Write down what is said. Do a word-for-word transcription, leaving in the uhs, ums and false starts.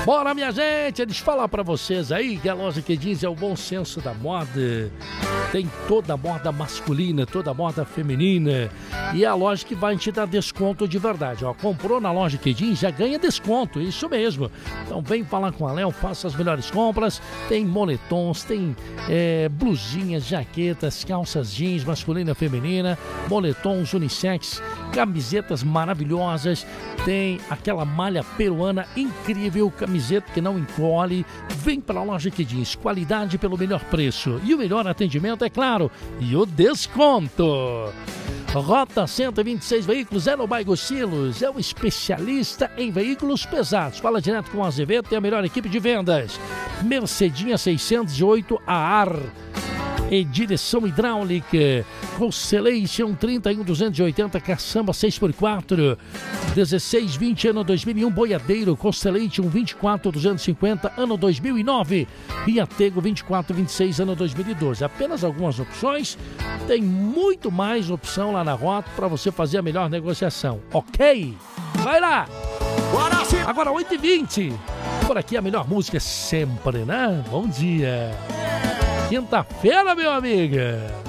Bora, minha gente, eles falam pra vocês aí que a loja Quedins é o bom senso da moda. Tem toda a moda masculina, toda a moda feminina. E é a loja que vai te dar desconto de verdade. Ó, comprou na loja Quedins, já ganha desconto, isso mesmo. Então vem falar com a Léo, faça as melhores compras. Tem moletons, tem é, blusinhas, jaquetas, calças jeans, masculina e feminina, moletons, unissex, camisetas maravilhosas. Tem aquela malha peruana incrível, camiseta que não encolhe. Vem para a loja Quedins, qualidade pelo melhor preço. E o melhor atendimento, é claro, e o desconto. Rota cento e vinte e seis Veículos é no bairro Silos, é um especialista em veículos pesados. Fala direto com o Azevedo, tem a melhor equipe de vendas. Mercedinha seiscentos e oito A ar e direção hidráulica. Constellation trinta e um duzentos e oitenta, caçamba seis por quatro, dezesseis vinte ano dois mil e um. Boiadeiro Constellation vinte e quatro duzentos e cinquenta ano dois mil e nove. Riatego vinte e quatro vinte e seis ano dois mil e doze. Apenas algumas opções, tem muito mais opção lá na Rota para você fazer a melhor negociação, ok? Vai lá! Agora oito e vinte. Por aqui a melhor música sempre, né? Bom dia! Quinta-feira, meu amigo!